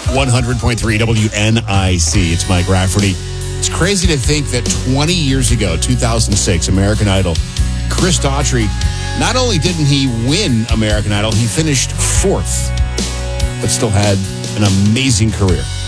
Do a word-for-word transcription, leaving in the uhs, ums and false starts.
one hundred point three W N I C. It's Mike Rafferty. It's crazy to think that twenty years ago, two thousand six, American Idol, Chris Daughtry, not only didn't he win American Idol, he finished fourth, but still had an amazing career.